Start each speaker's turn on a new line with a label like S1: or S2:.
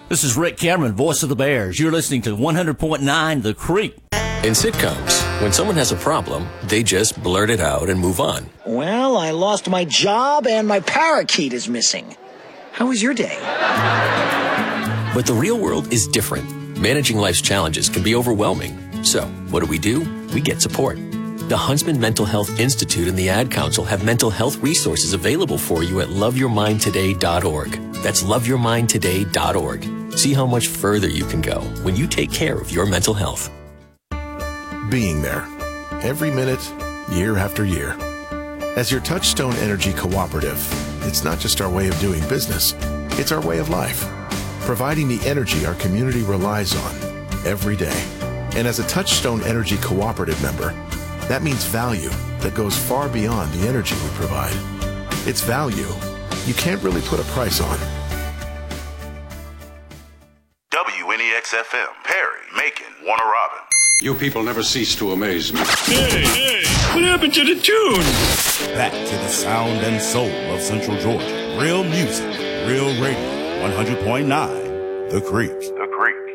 S1: This is Rick Cameron, voice of the Bears. You're listening to 100.9 The Creek.
S2: In sitcoms, when someone has a problem, they just blurt it out and move on.
S3: Well, I lost my job and my parakeet is missing. How was your day?
S2: But the real world is different. Managing life's challenges can be overwhelming. So, what do? We get support. The Huntsman Mental Health Institute and the Ad Council have mental health resources available for you at loveyourmindtoday.org. That's loveyourmindtoday.org. See how much further you can go when you take care of your mental health.
S4: Being there, every minute, year after year. As your Touchstone Energy Cooperative, it's not just our way of doing business, it's our way of life. Providing the energy our community relies on every day. And as a Touchstone Energy Cooperative member, that means value that goes far beyond the energy we provide. It's value you can't really put a price on.
S5: WNEX-FM, Perry, Macon, Warner Robins.
S6: You people never cease to amaze me.
S7: Hey, what happened to the tune?
S8: Back to the sound and soul of Central Georgia. Real music, real radio, 100.9, The Creek.
S5: The Creek.